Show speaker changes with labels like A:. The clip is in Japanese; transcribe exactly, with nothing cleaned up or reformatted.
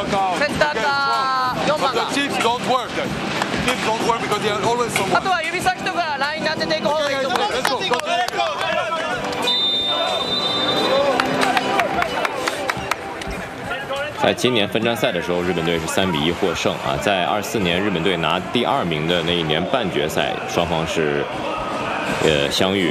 A: センターかよんばんが。
B: Chips don't work. Chips don't work because they are always
A: あ
B: someone.
A: とは指先とかラインに当てていく方がいいと思います。
B: Let's go. Let's go.
C: 在今年分站赛的时候，日本队是三比一获胜啊。在二四年日本队拿第二名的那一年半决赛，双方是呃相遇。